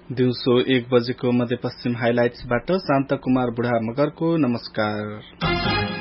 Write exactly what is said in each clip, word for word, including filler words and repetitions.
दिउँसो एक बजेको मध्यपश्चिम हाइलाइट्सबाट शान्त कुमार बुढा मगरको नमस्कार।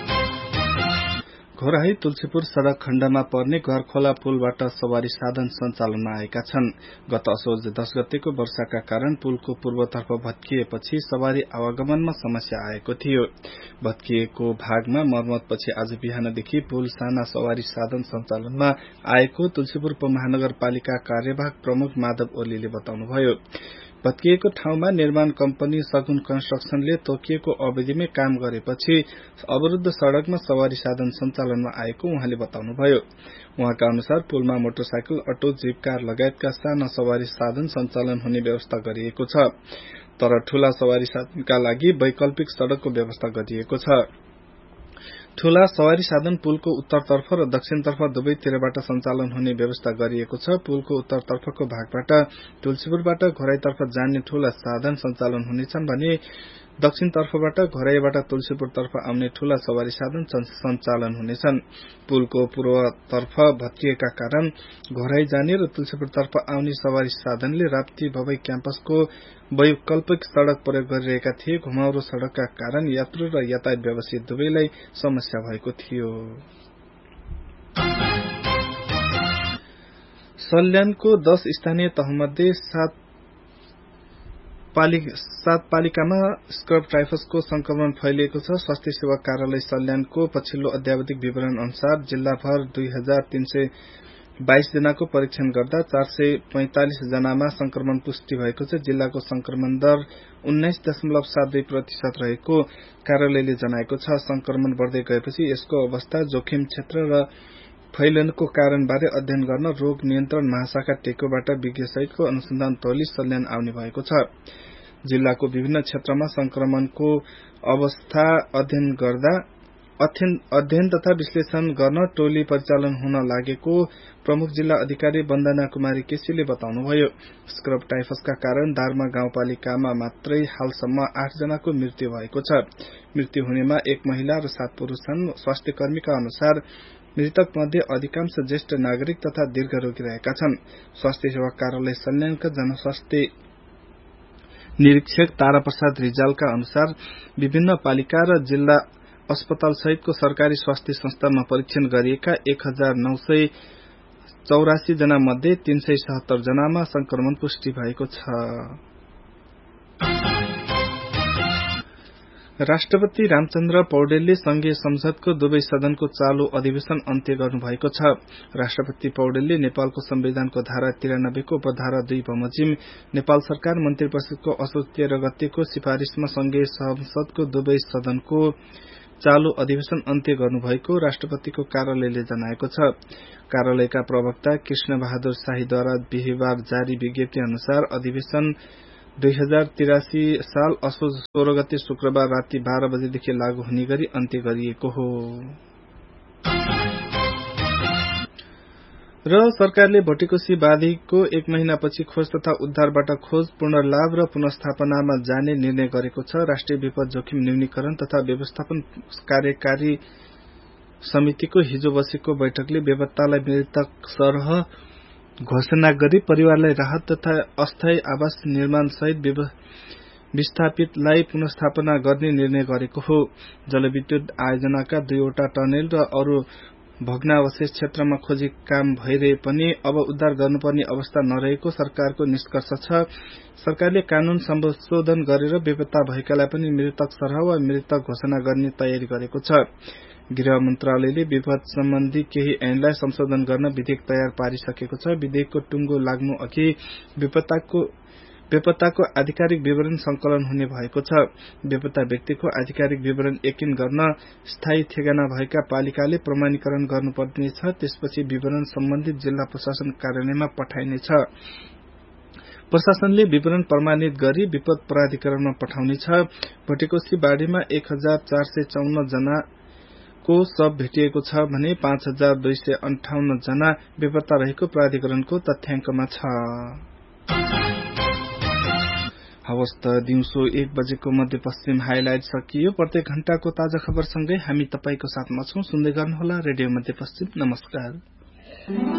घोराही तुलसीपुर सड़क खण्डमा पर्ने घरखोला पुलबाट सवारी साधन सञ्चालनमा आएका छन्। गत असोज दश गतेको वर्षाका कारण पुलको पूर्वतर्फ भत्किएपछि सवारी आवागमनमा समस्या आएको थियो। भत्किएको भागमा मर्मतपछि आज बिहानदेखि पुल साना सवारी साधन सञ्चालनमा आएको तुलसीपुर उपमहानगरपालिका कार्यवाहक प्रमुख माधव ओलीले बताउनुभयो। भत्किएको ठाउँमा निर्माण कम्पनी सगुन कन्स्ट्रक्सनले तोकिएको अवधिमै काम गरेपछि अवरुद्ध सड़कमा सवारी साधन सञ्चालनमा आएको उहाँले बताउनुभयो। उहाँका अनुसार पुलमा मोटरसाइकल, अटो, जीप, कार लगायतका साना सवारी साधन सञ्चालन हुने व्यवस्था गरिएको छ, तर ठूला सवारी साधनका लागि वैकल्पिक सड़कको व्यवस्था गरिएको छ। ठूला सवारी साधन पुलको उत्तरतर्फ र दक्षिणतर्फ दुवैतिरबाट सञ्चालन हुने व्यवस्था गरिएको छ। पुलको उत्तरतर्फको भागबाट तुलसीपुरबाट घोराईतर्फ जाने ठूला साधन सञ्चालन हुनेछन् भने दक्षिणतर्फबाट घोराईबाट तुलसीपुरतर्फ आउने ठूला सवारी साधन सञ्चालन हुनेछन्। पुलको पूर्वतर्फ भत्किएका कारण घोराई जाने र तुलसीपुरतर्फ आउने सवारी साधनले राप्ती भवाई क्याम्पसको वैकल्पिक सड़क प्रयोग गरिरहेका थिए। घुमाउरो सड़कका कारण यात्रु र यातायात व्यवसायी दुवैलाई समस्या भएको थियो। सल्यानको दश स्थानीय तहमध्ये सात सात पालिकामा स्क्रब टाइफसको संक्रमण फैलिएको छ। स्वास्थ्य सेवा कार्यालय सल्यानको पछिल्लो अध्यावधिक विवरण अनुसार जिल्लाभर दुई हजार तीन सय बाइस जनाको परीक्षण गर्दा चार सय पैंतालिस जनामा संक्रमण पुष्टि भएको छ। जिल्लाको संक्रमण दर उन्नाइस दशमलव सात दुई प्रतिशत रहेको कार्यालयले जनाएको छ। संक्रमण बढ़दै गएपछि यसको अवस्था, जोखिम क्षेत्र र फैलनको कारणबारे अध्ययन गर्न रोग नियन्त्रण महाशाखा टेकोबाट विज्ञ सहितको अनुसन्धान टोली सल्यान आउने भएको छ। जिल्लाको विभिन्न क्षेत्रमा संक्रमणको अवस्था अध्ययन गर्दा अध्ययन तथा विश्लेषण गर्न टोली परिचालन हुन लागेको प्रमुख जिल्ला अधिकारी वन्दना कुमारी केसीले बताउनुभयो। स्क्रब टाइफसका कारण दार्मा गाउँपालिकामा मात्रै हालसम्म आठ जनाको मृत्यु भएको छ। मृत्यु हुनेमा एक महिला र सात पुरूष छन्। स्वास्थ्य कर्मीका अनुसार मृतक मध्ये अधिकांश ज्येष्ठ नागरिक तथा दीर्घरोगी रहेका छन्। स्वास्थ्य सेवा कार्यालय सल्यानका जनस्वास्थ्य निरीक्षक तारा प्रसाद रिजालका अनुसार विभिन्न पालिका र जिल्ला अस्पताल सहितको सरकारी स्वास्थ्य संस्थामा परीक्षण गरिएका एक हजार नौ सय चौरासी जना मध्ये तीन सय सतहत्तर जनामा संक्रमण पुष्टि भएको छ। राष्ट्रपति रामचन्द्र पौडेलले संघीय संसदको दुवै सदनको चालू अधिवेशन अन्त्य गर्नुभएको छ। राष्ट्रपति पौडेलले नेपालको संविधानको धारा तिरानब्बेको उपधारा दुई बमोजिम नेपाल सरकार मन्त्री परिषदको असोज तेह्र गतेको सिफारिशमा संघीय संसदको दुवै सदनको चालू अधिवेशन अन्त्य गर्नुभएको राष्ट्रपतिको कार्यालयले जनाएको छ। कार्यालयका प्रवक्ता कृष्ण बहादुर शाहीद्वारा बिहिबार जारी विज्ञप्ति अनुसार अधिवेशन दुई हजार तिरासी साल असोज सोह्र गते शुक्रबार राति बाह्र बजेदेखि लागू हुने गरी अन्त्य गरिएको हो। र सरकारले भोटेकोशी बाँधीको एक महिनापछि खोज तथा उद्धारबाट खोज, पुनर्लाभ र पुनर्स्थापनामा जाने निर्णय गरेको छ। राष्ट्रिय विपद जोखिम न्यूनीकरण तथा व्यवस्थापन कार्यकारी समितिको हिजो बसेको बैठकले बेपत्तालाई मृतक सरह घोषणा गरी परिवारलाई राहत तथा अस्थायी आवास निर्माण सहित विस्थापितलाई पुनर्स्थापना गर्ने निर्णय गरेको हो। जलविद्युत आयोजनाका दुईवटा टनेल र अरू भग्नावशेष क्षेत्रमा खोजी काम भइरहे पनि अब उद्धार गर्नुपर्ने अवस्था नरहेको सरकारको निष्कर्ष छ। सरकारले कानून संशोधन गरेर बेपत्ता भएकालाई पनि मृतक सरह वा मृतक घोषणा गर्ने तयारी गरेको छ। गृह मन्त्रालयले विपद सम्बन्धी केही ऐनलाई संशोधन गर्न विधेयक तयार पारिसकेको छ। विधेयकको टुङ्गो लाग्नु अघि बेपत्ताको बेपत्ताको आधिकारिक विवरण संकलन हुने भएको छ। बेपत्ता व्यक्तिको आधिकारिक विवरण यकिन गर्न स्थायी ठेगाना भएका पालिकाले प्रमाणीकरण गर्नुपर्नेछ। त्यसपछि विवरण सम्बन्धित जिल्ला प्रशासन कार्यालयमा पठाइनेछ। प्रशासनले विवरण प्रमाणित गरी विपद प्राधिकरणमा पठाउनेछ। भोटेकोशी बाढ़ीमा एक हजार चार सय चौन्न जना को शव भेटिएको छ भने पाँच हजार दुई सय अन्ठाउन्न जना बेपत्ता रहेको प्राधिकरणको तथ्याङ्कमा छ। हवस् त दिउँसो एक बजेको मध्यपश्चिम हाइलाइट सकियो। प्रत्येक घण्टाको ताजा खबरसँगै हामी तपाईको साथमा छौं। सुन्दै गर्नुहोला रेडियो मध्यपश्चिम। नमस्कार।